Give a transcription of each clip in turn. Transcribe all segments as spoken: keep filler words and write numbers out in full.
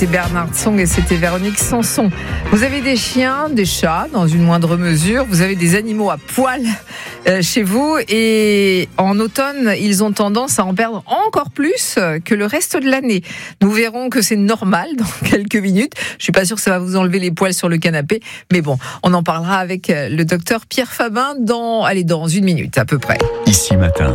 C'était Bernard Song et c'était Véronique Sanson. Vous avez des chiens, des chats, dans une moindre mesure. Vous avez des animaux à poil euh, chez vous. Et en automne, ils ont tendance à en perdre encore plus que le reste de l'année. Nous verrons que c'est normal dans quelques minutes. Je suis pas sûre que ça va vous enlever les poils sur le canapé. Mais bon, on en parlera avec le docteur Pierre Fabin dans, allez, dans une minute à peu près. Ici Matin,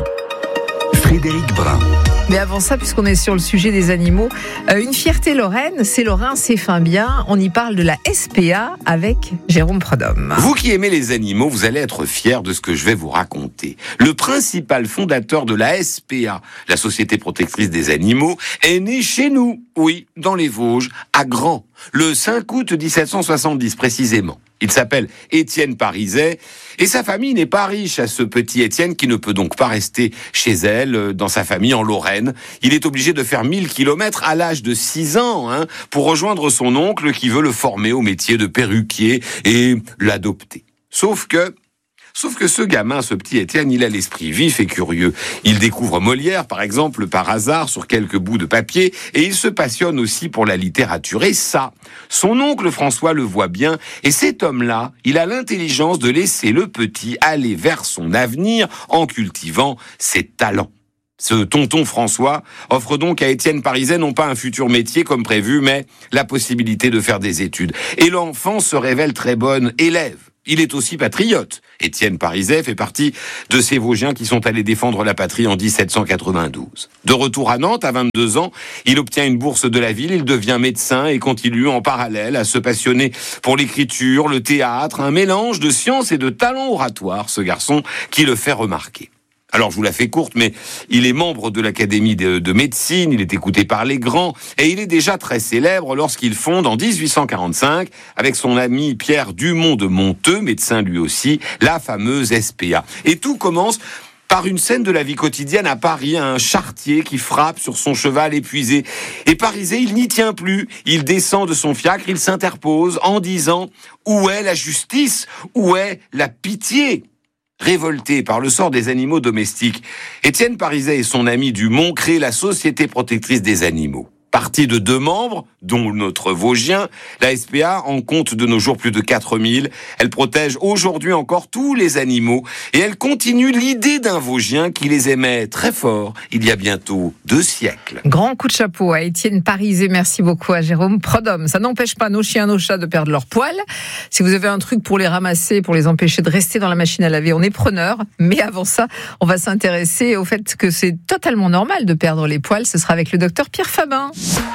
Frédéric Brun. Mais avant ça, puisqu'on est sur le sujet des animaux, euh, une fierté lorraine, c'est Lorrain, c'est fin bien. On y parle de la S P A avec Jérôme Prudhomme. Vous qui aimez les animaux, vous allez être fiers de ce que je vais vous raconter. Le principal fondateur de la S P A, la Société protectrice des animaux, est né chez nous, oui, dans les Vosges, à Grand, le cinq août dix-sept cent soixante-dix précisément. Il s'appelle Étienne Pariset et sa famille n'est pas riche à ce petit Étienne qui ne peut donc pas rester chez elle, dans sa famille en Lorraine. Il est obligé de faire mille kilomètres à l'âge de six ans hein, pour rejoindre son oncle qui veut le former au métier de perruquier et l'adopter. Sauf que... Sauf que ce gamin, ce petit Étienne, il a l'esprit vif et curieux. Il découvre Molière, par exemple, par hasard, sur quelques bouts de papier, et il se passionne aussi pour la littérature. Et ça, son oncle François le voit bien, et cet homme-là, il a l'intelligence de laisser le petit aller vers son avenir en cultivant ses talents. Ce tonton François offre donc à Étienne Pariset non pas un futur métier comme prévu, mais la possibilité de faire des études. Et l'enfant se révèle très bon élève. Il est aussi patriote. Étienne Pariset fait partie de ces Vosgiens qui sont allés défendre la patrie en dix-sept cent quatre-vingt-douze. De retour à Nantes, à vingt-deux ans, il obtient une bourse de la ville, il devient médecin et continue en parallèle à se passionner pour l'écriture, le théâtre, un mélange de science et de talent oratoire, ce garçon qui le fait remarquer. Alors, je vous la fais courte, mais il est membre de l'Académie de, de médecine, il est écouté par les grands, et il est déjà très célèbre lorsqu'il fonde en dix-huit cent quarante-cinq, avec son ami Pierre Dumont de Monteux, médecin lui aussi, la fameuse S P A. Et tout commence par une scène de la vie quotidienne à Paris, un charretier qui frappe sur son cheval épuisé. Et Pariset, il n'y tient plus, il descend de son fiacre, il s'interpose en disant « Où est la justice ? Où est la pitié ?» Révolté par le sort des animaux domestiques, Étienne Pariset et son ami Dumont créent la Société protectrice des animaux. Partie de deux membres, dont notre Vosgien, la S P A en compte de nos jours plus de quatre mille. Elle protège aujourd'hui encore tous les animaux et elle continue l'idée d'un Vosgien qui les aimait très fort il y a bientôt deux siècles. Grand coup de chapeau à Étienne Pariset, merci beaucoup à Jérôme Prudhomme. Ça n'empêche pas nos chiens, nos chats de perdre leurs poils. Si vous avez un truc pour les ramasser, pour les empêcher de rester dans la machine à laver, on est preneur. Mais avant ça, on va s'intéresser au fait que c'est totalement normal de perdre les poils. Ce sera avec le docteur Pierre Fabin.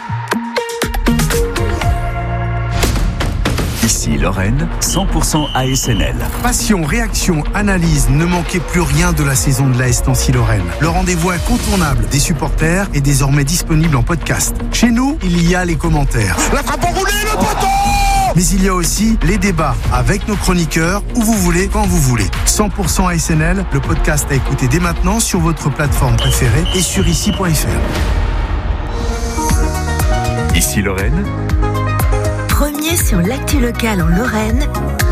Ici Lorraine, cent pour cent A S N L. Passion, réaction, analyse, ne manquez plus rien de la saison de l'A S Nancy-Lorraine. Le rendez-vous incontournable des supporters est désormais disponible en podcast. Chez nous, il y a les commentaires. La frappe enroulée, le poteau ! Mais il y a aussi les débats avec nos chroniqueurs, où vous voulez, quand vous voulez. cent pour cent A S N L, le podcast à écouter dès maintenant sur votre plateforme préférée et sur ici point f r. Ici Lorraine, premier sur l'actu locale en Lorraine.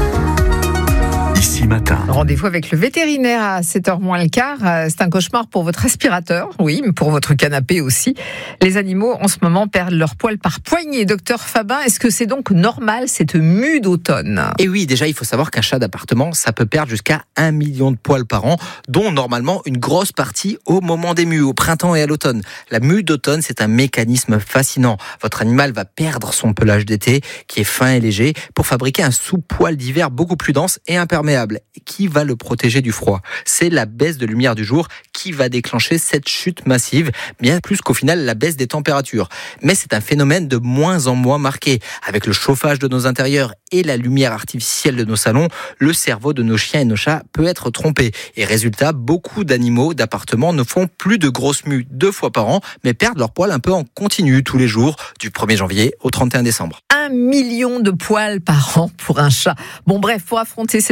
Ici Matin. Rendez-vous avec le vétérinaire à sept heures moins le quart. C'est un cauchemar pour votre aspirateur, oui, mais pour votre canapé aussi. Les animaux, en ce moment, perdent leurs poils par poignée. Docteur Fabin, est-ce que c'est donc normal, cette mue d'automne ? Et oui, déjà, il faut savoir qu'un chat d'appartement, ça peut perdre jusqu'à un million de poils par an, dont normalement une grosse partie au moment des mues, au printemps et à l'automne. La mue d'automne, c'est un mécanisme fascinant. Votre animal va perdre son pelage d'été, qui est fin et léger, pour fabriquer un sous-poil d'hiver beaucoup plus dense et imperméable. Qui va le protéger du froid ? C'est la baisse de lumière du jour qui va déclencher cette chute massive, bien plus qu'au final la baisse des températures. Mais c'est un phénomène de moins en moins marqué. Avec le chauffage de nos intérieurs et la lumière artificielle de nos salons, le cerveau de nos chiens et nos chats peut être trompé. Et résultat, beaucoup d'animaux d'appartement ne font plus de grosses mues deux fois par an, mais perdent leurs poils un peu en continu tous les jours, du premier janvier au trente et un décembre. Un million de poils par an pour un chat. Bon bref, pour affronter cette chute de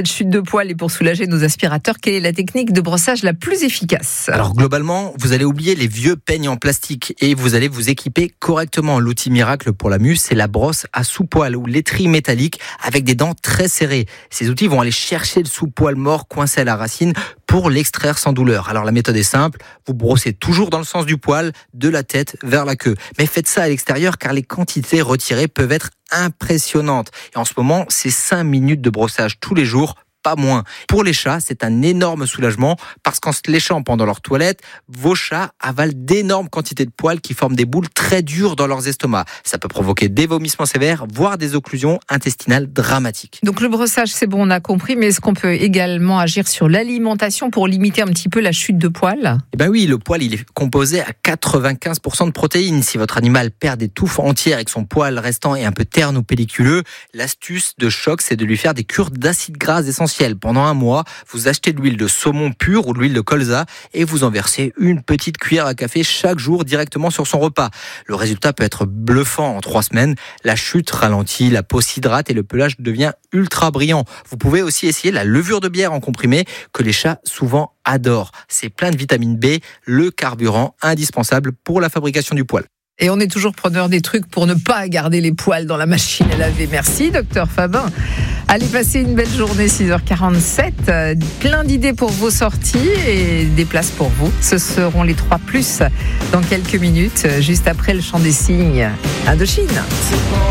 poils et pour soulager nos aspirateurs, quelle est la technique de brossage la plus efficace ? Alors globalement, vous allez oublier les vieux peignes en plastique et vous allez vous équiper correctement. L'outil miracle pour la mousse, c'est la brosse à sous-poil ou l'étrie métallique avec des dents très serrées. Ces outils vont aller chercher le sous-poil mort coincé à la racine pour l'extraire sans douleur. Alors la méthode est simple, vous brossez toujours dans le sens du poil, de la tête vers la queue. Mais faites ça à l'extérieur car les quantités retirées peuvent être impressionnantes. Et en ce moment, c'est cinq minutes de brossage tous les jours, pas moins. Pour les chats, c'est un énorme soulagement parce qu'en se léchant pendant leur toilette, vos chats avalent d'énormes quantités de poils qui forment des boules très dures dans leurs estomacs. Ça peut provoquer des vomissements sévères, voire des occlusions intestinales dramatiques. Donc le brossage, c'est bon, on a compris, mais est-ce qu'on peut également agir sur l'alimentation pour limiter un petit peu la chute de poils ? Eh ben oui, le poil, il est composé à quatre-vingt-quinze pour cent de protéines. Si votre animal perd des touffes entières et que son poil restant est un peu terne ou pelliculeux, l'astuce de choc, c'est de lui faire des cures d'acides gras essentiels. Pendant un mois, vous achetez de l'huile de saumon pure ou de l'huile de colza et vous en versez une petite cuillère à café chaque jour directement sur son repas. Le résultat peut être bluffant en trois semaines. La chute ralentit, la peau s'hydrate et le pelage devient ultra brillant. Vous pouvez aussi essayer la levure de bière en comprimé que les chats souvent adorent. C'est plein de vitamine B, le carburant indispensable pour la fabrication du poil. Et on est toujours preneur des trucs pour ne pas garder les poils dans la machine à laver. Merci, docteur Fabin. Allez, passez une belle journée, six heures quarante-sept. Euh, plein d'idées pour vos sorties et des places pour vous. Ce seront les trois plus dans quelques minutes, juste après le chant des cygnes. Indochine.